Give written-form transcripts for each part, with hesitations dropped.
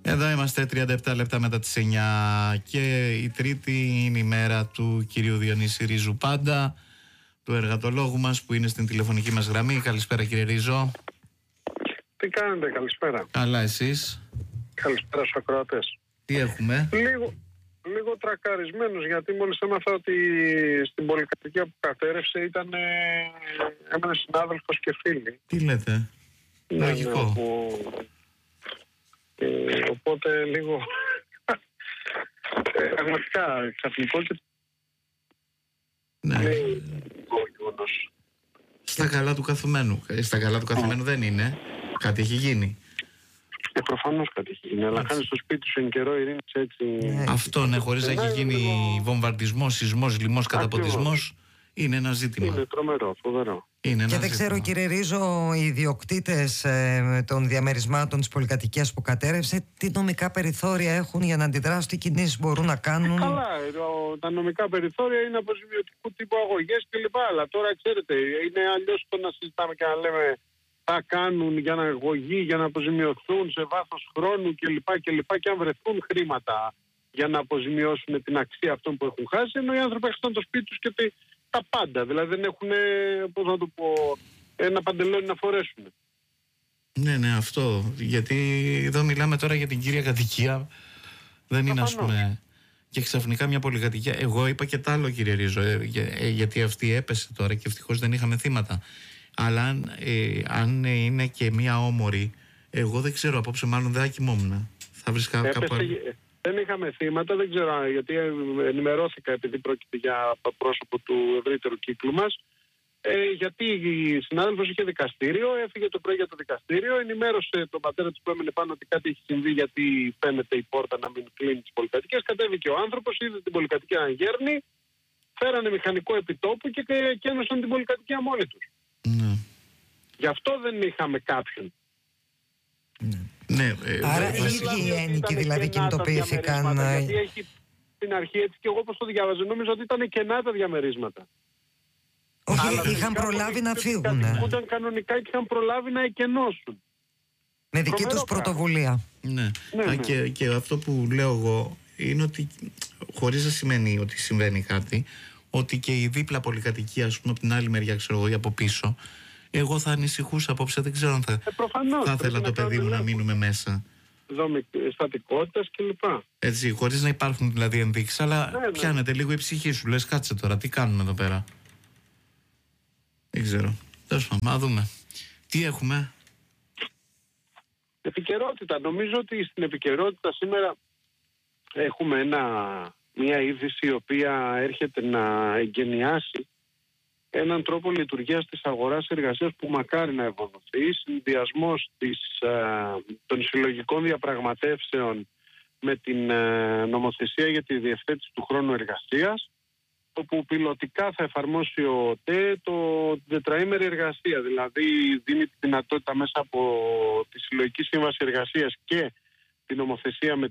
Εδώ είμαστε 37 λεπτά μετά τις 9 και η Τρίτη είναι η μέρα του κυρίου Διονύση Ρίζου Πάντα, του εργατολόγου μας που είναι στην τηλεφωνική μας γραμμή. Καλησπέρα κύριε Ρίζο. Τι κάνετε, καλησπέρα. Καλά, εσείς? Καλησπέρα στους ακροατές. Τι έχουμε? Λίγο τρακαρισμένος, γιατί μόλις έμαθα ότι στην πολυκατοικία που κατέρευσε έμενε συνάδελφος και φίλοι. Τι λέτε? Λογικό. Οπότε λίγο πραγματικά ξαφνικό και ναι. Στα καλά του καθουμένου. Στα καλά του καθουμένου δεν είναι. Κάτι έχει γίνει. Προφανώς κάτι έχει γίνει. Αλλά κάνει στο σπίτι σου εν καιρό ειρήνης έτσι. Αυτό ναι, χωρίς να έχει γίνει βομβαρδισμός, σεισμός, λοιμός, καταποντισμός. Είναι ένα ζήτημα. Είναι τρομερό, φοβερό. Και δεν ξέρω κύριε Ρίζο, οι ιδιοκτήτες των διαμερισμάτων της πολυκατοικίας που κατέρευσε, τι νομικά περιθώρια έχουν για να αντιδράσουν, τι κινήσεις μπορούν να κάνουν? Καλά, τα νομικά περιθώρια είναι αποζημιωτικού τύπου αγωγές κλπ. Αλλά τώρα ξέρετε, είναι αλλιώς το να συζητάμε και να λέμε θα κάνουν για να αγωγή, για να αποζημιωθούν σε βάθος χρόνου κλπ. Και αν βρεθούν χρήματα για να αποζημιώσουν την αξία αυτών που έχουν χάσει, ενώ οι άνθρωποι έχασαν το σπίτι τους και τα πάντα. Δηλαδή δεν έχουν, πώς να το πω, ένα παντελόνι να φορέσουν. Ναι, αυτό. Γιατί εδώ μιλάμε τώρα για την κύρια κατοικία. Δεν είναι, ας πούμε. Και ξαφνικά μια πολυκατοικία. Εγώ είπα και τ' άλλο, κύριε Ρίζο, γιατί αυτή έπεσε τώρα και ευτυχώς δεν είχαμε θύματα. Αλλά αν είναι και μια όμορη, εγώ δεν ξέρω, απόψε μάλλον δεν ακοιμόμουν. Θα βρίσκα κάπου άλλο. Δεν είχαμε θύματα, δεν ξέρω, γιατί ενημερώθηκα επειδή πρόκειται για πρόσωπο του ευρύτερου κύκλου μας. Γιατί η συνάδελφος είχε δικαστήριο, έφυγε το πρωί για το δικαστήριο, ενημέρωσε τον πατέρα της που έμενε πάνω ότι κάτι έχει συμβεί γιατί φαίνεται η πόρτα να μην κλείνει τις πολυκατοικίες. Κατέβηκε ο άνθρωπος, είδε την πολυκατοικία να γέρνει, φέρανε μηχανικό επιτόπου και ένωσαν την πολυκατοικία μόνοι τους. Ναι. Γι' αυτό δεν είχαμε κάποιον. Ναι, άρα οι ίδιοι ένοικοι δηλαδή κινητοποιήθηκαν. Γιατί έχει στην αρχή, έτσι και εγώ όπως το διάβαζα, νόμιζα ότι ήταν κενά τα διαμερίσματα. Όχι, είχαν προλάβει να φύγουν. Κατοικούνταν κανονικά και είχαν προλάβει να εκενώσουν. Με δική τους πρωτοβουλία. Ναι. Και αυτό που λέω εγώ είναι ότι, χωρίς να σημαίνει ότι συμβαίνει κάτι, ότι και η δίπλα πολυκατοικία, ας πούμε, από την άλλη μεριά, ξέρω εγώ, ή από πίσω, εγώ θα ανησυχούσα απόψε, δεν ξέρω αν θα ήθελα το παιδί μου να μείνουμε μέσα. Στατικότητας κλπ. Έτσι, χωρίς να υπάρχουν δηλαδή ενδείξεις, αλλά πιάνεται λίγο η ψυχή σου. Λες, κάτσε τώρα, τι κάνουμε εδώ πέρα? Δεν ξέρω. Τέλος πάντων, να δούμε. Τι έχουμε? Επικαιρότητα. Νομίζω ότι στην επικαιρότητα σήμερα έχουμε μια είδηση η οποία έρχεται να εγκαινιάσει έναν τρόπο λειτουργίας της αγοράς εργασίας που μακάρι να ευοδοθεί. Συνδυασμός των συλλογικών διαπραγματεύσεων με την νομοθεσία για τη διευθέτηση του χρόνου εργασίας, όπου πιλωτικά θα εφαρμόσει ο ΟΤΕ την τετραήμερη εργασία. Δηλαδή δίνει τη δυνατότητα μέσα από τη συλλογική σύμβαση εργασίας και την νομοθεσία με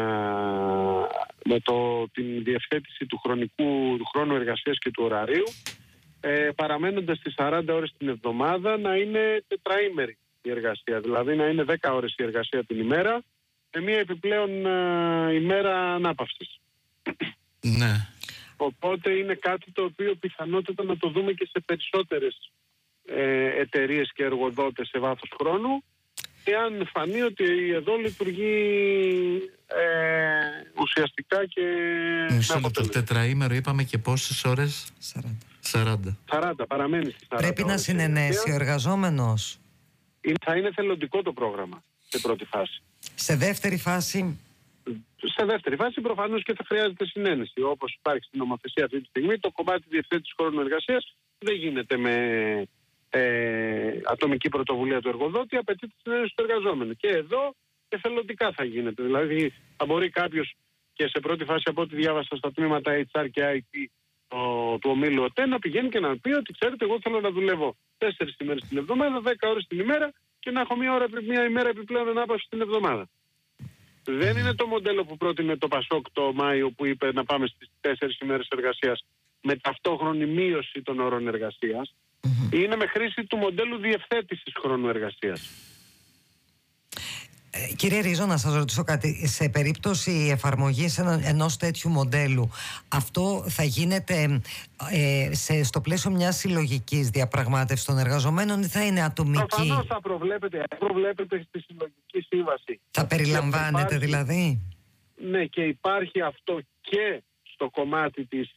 την διευθέτηση του χρόνου εργασίας και του ωραρίου, παραμένοντας τις 40 ώρες την εβδομάδα, να είναι τετραήμερη η εργασία. Δηλαδή να είναι 10 ώρες η εργασία την ημέρα με μία επιπλέον ημέρα ανάπαυσης. Ναι. Οπότε είναι κάτι το οποίο πιθανότατα να το δούμε και σε περισσότερες εταιρείες και εργοδότες σε βάθος χρόνου, εάν φανεί ότι εδώ λειτουργεί ουσιαστικά και μισό λεπτό, τετραήμερο είπαμε, και πόσες ώρες? 40. Παραμένει στις 40. Πρέπει να συνενέσει ο εργαζόμενος. Θα είναι θελοντικό το πρόγραμμα σε πρώτη φάση. Σε δεύτερη φάση? Σε δεύτερη φάση προφανώς και θα χρειάζεται συνένεση. Όπως υπάρχει στην νομοθεσία αυτή τη στιγμή, το κομμάτι διευθέτησης χρόνου εργασίας δεν γίνεται με ατομική πρωτοβουλία του εργοδότη, απαιτείται συνένεση του εργαζόμενου. Και εδώ εθελοντικά θα γίνεται. Δηλαδή θα μπορεί κάποιος και σε πρώτη φάση, από ό,τι διάβασα στα τμήματα HR και IT του ομίλου ΟΤΕ, να πηγαίνει και να πει ότι ξέρετε, εγώ θέλω να δουλεύω 4 ημέρες την εβδομάδα, 10 ώρες την ημέρα και να έχω μία ημέρα επιπλέον ανάπαυση την εβδομάδα. Δεν είναι το μοντέλο που πρότεινε το ΠΑΣΟΚ το Μάιο, που είπε να πάμε στις 4 ημέρες εργασίας με ταυτόχρονη μείωση των ώρων εργασίας. Είναι με χρήση του μοντέλου διευθέτησης χρόνου εργασίας. Κύριε Ρίζο, να σας ρωτήσω κάτι. Σε περίπτωση εφαρμογής ενός τέτοιου μοντέλου, αυτό θα γίνεται στο πλαίσιο μιας συλλογικής διαπραγμάτευσης των εργαζομένων ή θα είναι ατομική? Προφανώς θα προβλέπετε στη συλλογική σύμβαση. Θα περιλαμβάνεται δηλαδή? Ναι, και υπάρχει αυτό και στο κομμάτι της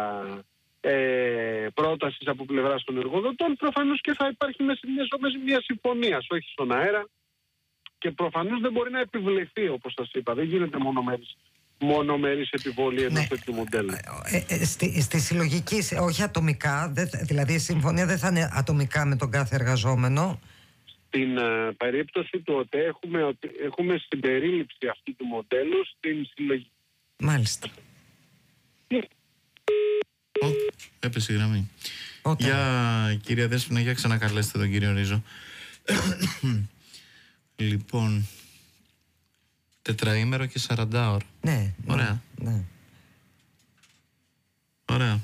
πρότασης από πλευράς των εργοδοτών. Προφανώς και θα υπάρχει μέσα μια συμφωνία, όχι στον αέρα. Και προφανώς δεν μπορεί να επιβληθεί, όπως σας είπα. Δεν γίνεται μονομερής επιβολή ενός τέτοιου μοντέλου. Στη συλλογική, όχι ατομικά, δηλαδή η συμφωνία δεν θα είναι ατομικά με τον κάθε εργαζόμενο. Στην περίπτωση του ότι έχουμε συμπερίληψη αυτού του μοντέλου στην συλλογική. Μάλιστα. Έπεσε η γραμμή. Για κυρία Δέσποινα, για ξανακαλέστε τον κύριο Ρίζο. Λοιπόν, 4ήμερο και 40 ώρα. Ναι. Ωραία. Ναι. Ωραία.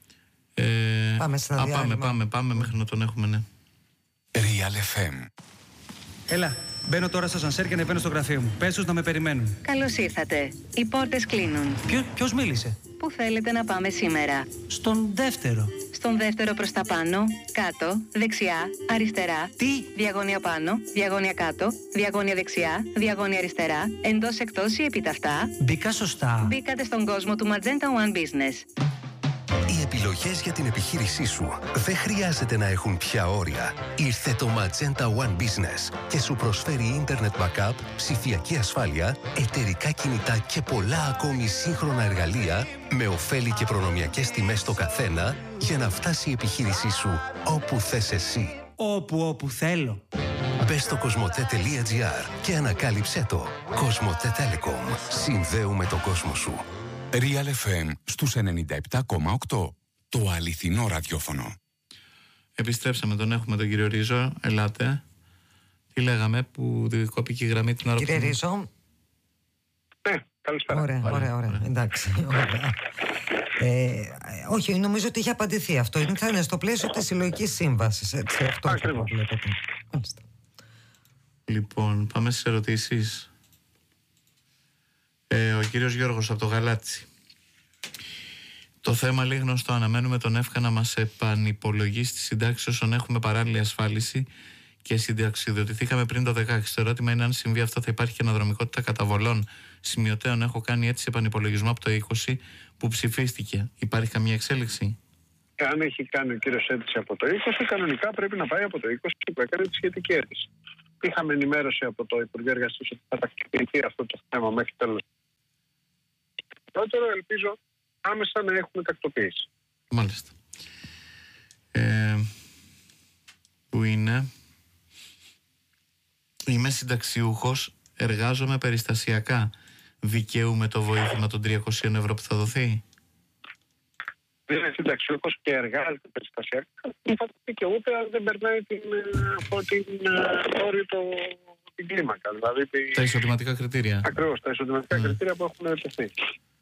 Πάμε μέχρι να τον έχουμε, ναι. Real FM. Έλα, μπαίνω τώρα στο σανσέρ και ανεβαίνω στο γραφείο μου. Πες τους να με περιμένουν. Καλώς ήρθατε. Οι πόρτες κλείνουν. Ποιος μίλησε? Πού θέλετε να πάμε σήμερα? Στον δεύτερο. Στον δεύτερο προς τα πάνω, κάτω, δεξιά, αριστερά. Τι? Διαγώνια πάνω, διαγώνια κάτω, διαγώνια δεξιά, διαγώνια αριστερά, εντός εκτός ή επιταυτά. Μπήκα σωστά? Μπήκατε στον κόσμο του Magenta One Business. Οι επιλογές για την επιχείρησή σου δεν χρειάζεται να έχουν πια όρια. Ήρθε το Magenta One Business και σου προσφέρει Internet Backup, ψηφιακή ασφάλεια, εταιρικά κινητά και πολλά ακόμη σύγχρονα εργαλεία με ωφέλη και προνομιακές τιμές στο καθένα για να φτάσει η επιχείρησή σου όπου θες εσύ. Όπου θέλω. Μπες στο κοσμοτέ.gr και ανακάλυψέ το. Κοσμοτέ Telecom. Συνδέουμε τον κόσμο σου. Real FM στους 97,8. Το αληθινό ραδιόφωνο. Επιστρέψαμε, τον έχουμε τον κύριο Ρίζο. Ελάτε. Τι λέγαμε που κόπηκε η γραμμή την ώρα Κύριε Ρίζο. Ναι, καλησπέρα. Ωραία. Εντάξει, ωραία. Όχι, νομίζω ότι είχε απαντηθεί αυτό. Θα είναι στο πλαίσιο της συλλογικής σύμβασης. Έτσι, αυτό ακριβώς. Λοιπόν, πάμε στις ερωτήσεις. Ο κύριος Γιώργος από το Γαλάτσι. Το θέμα λέει γνωστό. Αναμένουμε τον ΕΦΚΑ να μας επανυπολογίσει τη συντάξη όσων έχουμε παράλληλη ασφάλιση και συνταξιοδοτηθήκαμε πριν το 2016. Το ερώτημα είναι αν συμβεί αυτό, θα υπάρχει και αναδρομικότητα καταβολών σημειωτέων. Έχω κάνει έτσι επανυπολογισμό από το 20 που ψηφίστηκε. Υπάρχει καμία εξέλιξη? Αν έχει κάνει ο κύριος αίτηση από το 20, κανονικά πρέπει να πάει από το 20 που έκανε τη σχετική αίτηση. Είχαμε ενημέρωση από το Υπουργείο Εργασίας ότι θα τακτοποιηθεί αυτό το θέμα μέχρι τέλος. Πρώτο, ελπίζω άμεσα να έχουμε τακτοποιήσει. Μάλιστα. Που είναι? Είμαι συνταξιούχος, εργάζομαι περιστασιακά. Δικαιούμαι το βοήθημα των 300 ευρώ που θα δοθεί? Είναι συνταξιούχος και εργάζεται περιστασιακά. Θα δικαιούται αν δεν περνάει την κλίμακα. Δηλαδή τα εισοδηματικά κριτήρια. Ακριβώς, τα εισοδηματικά κριτήρια που έχουν τεθεί.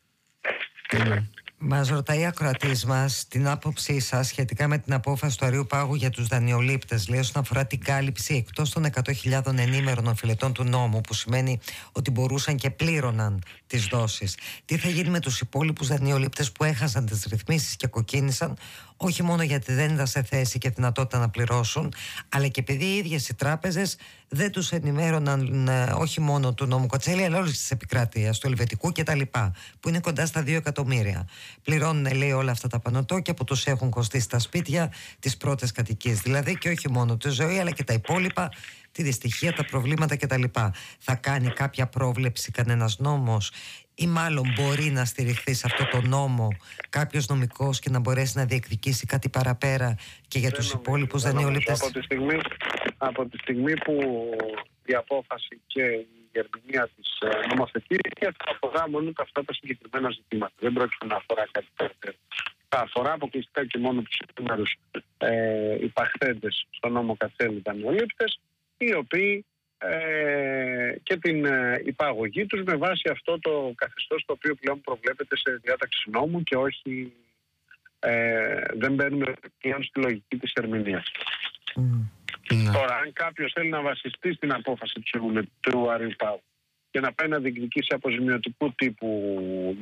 Μας ρωτάει η ακροατής μας την άποψή σας σχετικά με την απόφαση του Αριού Πάγου για τους δανειολήπτες. Λέει όσον αφορά την κάλυψη εκτός των 100.000 ενήμερων οφειλετών του νόμου, που σημαίνει ότι μπορούσαν και πλήρωναν τις δόσεις. Τι θα γίνει με τους υπόλοιπους δανειολήπτες που έχασαν τις ρυθμίσεις και κοκκίνησαν, όχι μόνο γιατί δεν ήταν σε θέση και δυνατότητα να πληρώσουν, αλλά και επειδή οι ίδιες οι τράπεζες δεν τους ενημέρωναν όχι μόνο του νόμου Κοτσέλη, αλλά όλης της επικράτειας, του Ελβετικού κτλ., που είναι κοντά στα 2 εκατομμύρια. Πληρώνουν, λέει, όλα αυτά τα πανωτόκια που τους έχουν κοστίσει τα σπίτια, τις πρώτες κατοικίες δηλαδή, και όχι μόνο τη ζωή, αλλά και τα υπόλοιπα, τη δυστυχία, τα προβλήματα κτλ. Θα κάνει κάποια πρόβλεψη κανένας νόμος, ή μάλλον μπορεί να στηριχθεί σε αυτό το νόμο κάποιος νομικός και να μπορέσει να διεκδικήσει κάτι παραπέρα και για τους υπόλοιπους δανειολήπτες? Από τη στιγμή που η απόφαση και η ερμηνεία της νομοθετικής θα αφορά μόνο αυτά τα συγκεκριμένα ζητήματα. Δεν πρόκειται να αφορά κάτι παραπέρα. Θα αφορά αποκλειστικά και μόνο τους επιμέρους υπαχθέντες στο νόμο Κατσέλη δανειολήπτες, οι οποίοι και την υπαγωγή τους με βάση αυτό το καθεστώς το οποίο πλέον προβλέπεται σε διάταξη νόμου και όχι δεν μπαίνουμε πλέον στη λογική της ερμηνείας. Ναι. Τώρα, αν κάποιος θέλει να βασιστεί στην απόφαση του Αριού Πάγου και να πάει να διεκδικήσει αποζημιωτικού τύπου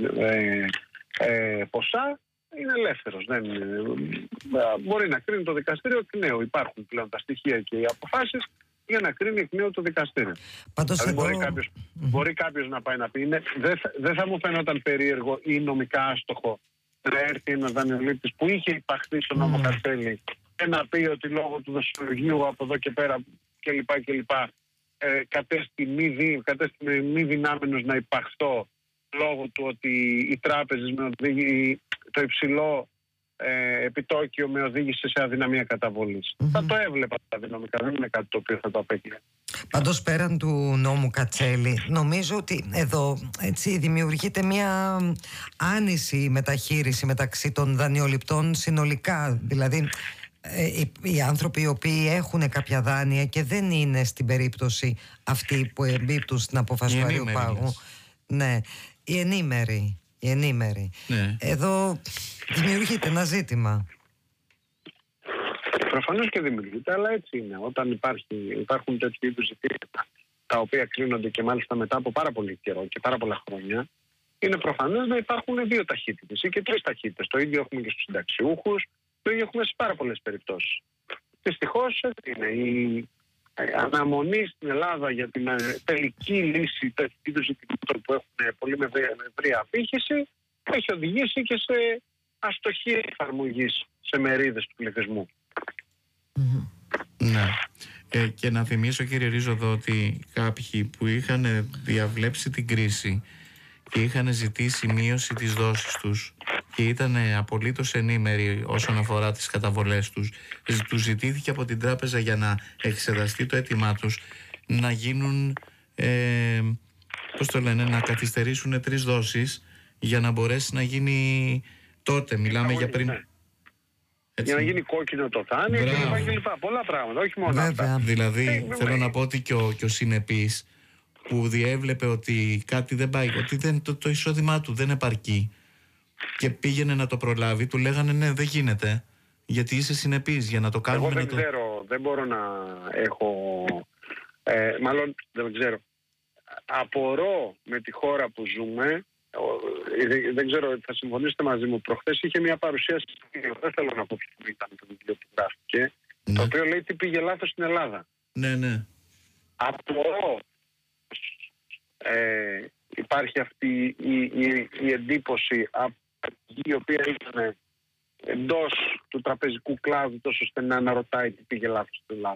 ποσά, είναι ελεύθερος. Μπορεί να κρίνει το δικαστήριο εκ νέου. Υπάρχουν πλέον τα στοιχεία και οι αποφάσεις για να κρίνει εκ νέου το δικαστήριο. Πάντως Δηλαδή μπορεί κάποιος να πάει να πει, δεν θα μου φαινόταν περίεργο ή νομικά άστοχο να έρθει ένας δανειολήπτης που είχε υπαχθεί στον νόμο Κατσέλη και να πει ότι λόγω του δοσολογίου από εδώ και πέρα κλπ. Κατέστη μη δυνάμενος να υπαχθώ λόγω του ότι οι τράπεζες το υψηλό επιτόκιο με οδήγησε σε αδυναμία καταβολής. Θα το έβλεπα τα δυναμικά, δεν είναι κάτι το οποίο θα το απέκλειε. Πάντως πέραν του νόμου Κατσέλη, νομίζω ότι εδώ έτσι δημιουργείται μια άνηση μεταχείριση μεταξύ των δανειοληπτών συνολικά. Δηλαδή οι άνθρωποι οι οποίοι έχουν κάποια δάνεια και δεν είναι στην περίπτωση αυτή που εμπίπτουν στην απόφαση του Αριού Πάγου. Ναι, οι ενήμεροι. Ναι. Εδώ δημιουργείται ένα ζήτημα. Προφανώς και δημιουργείται, αλλά έτσι είναι. Όταν υπάρχουν τέτοιου είδους ζητήματα, τα οποία κρίνονται και μάλιστα μετά από πάρα πολύ καιρό και πάρα πολλά χρόνια, είναι προφανές να υπάρχουν δύο ταχύτητες ή και τρεις ταχύτητες. Το ίδιο έχουμε και στους συνταξιούχους, το ίδιο έχουμε σε πάρα πολλές περιπτώσεις. Δυστυχώς είναι η αναμονή στην Ελλάδα για την τελική λύση τέτοιου είδους ζητημάτων που έχουν πολύ ευρία απήχηση, έχει οδηγήσει και σε αστοχή εφαρμογής σε μερίδες του πληθυσμού. Ναι. Και να θυμίσω, κύριε Ρίζοδο, ότι κάποιοι που είχαν διαβλέψει την κρίση και είχαν ζητήσει μείωση της δόσης τους και ήταν απολύτως ενήμεροι όσον αφορά τις καταβολές τους, τους ζητήθηκε από την τράπεζα για να εξεταστεί το αίτημά τους να γίνουν, να καθυστερήσουν 3 δόσεις για να μπορέσει να γίνει τότε. Μιλάμε για πριν... Έτσι. Για να γίνει κόκκινο το θάνη και λοιπά. Πολλά πράγματα, όχι μόνο αυτά. Δηλαδή, θέλω να πω ότι και ο συνεπής που διέβλεπε ότι κάτι δεν πάει, ότι το εισόδημά του δεν επαρκεί και πήγαινε να το προλάβει, του λέγανε ναι, δεν γίνεται, γιατί είσαι συνεπής για να το κάνουμε. Εγώ δεν ξέρω, δεν μπορώ να έχω, μάλλον δεν ξέρω, απορώ με τη χώρα που ζούμε. Δεν ξέρω, θα συμφωνήσετε μαζί μου. Προχθές είχε μια παρουσίαση, δεν θέλω να πω ποιο ήταν το βιβλίο που γράφτηκε, το οποίο λέει τι πήγε λάθος στην Ελλάδα. Ναι. Απορώ υπάρχει αυτή η εντύπωση η οποία ήταν εντός του τραπεζικού κλάδου τόσο ώστε να αναρωτάει τι πήγε λάθος στην Ελλάδα.